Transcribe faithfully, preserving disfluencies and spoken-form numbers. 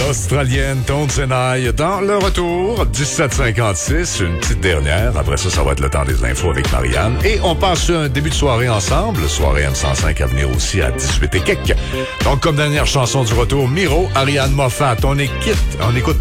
L'Australienne Tones and I dans le retour, dix-sept cinquante-six, une petite dernière. Après ça, ça va être le temps des infos avec Marianne. Et on passe un début de soirée ensemble. Soirée M cent cinq à venir aussi à dix-huit et quelques. Donc, comme dernière chanson du retour, Miro, Ariane Moffat. On est quitte, on écoute